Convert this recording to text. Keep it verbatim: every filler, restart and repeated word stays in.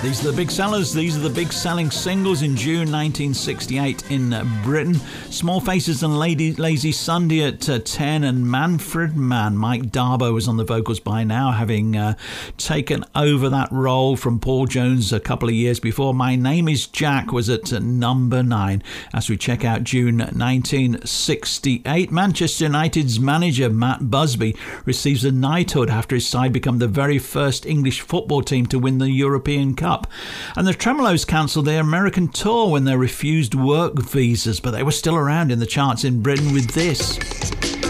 These are the big sellers. These are the big selling singles in June nineteen sixty-eight in uh, Britain. Small Faces and Lady, Lazy Sunday at uh, ten, and Manfred Mann. Mike Darbo was on the vocals by now, having uh, taken over that role from Paul Jones a couple of years before. My Name is Jack was at uh, number nine. As we check out June nineteen sixty-eight, Manchester United's manager Matt Busby receives a knighthood after his side become the very first English football team to win the European Cup. And the Tremolos cancelled their American tour when they refused work visas, but they were still around in the charts in Britain with this.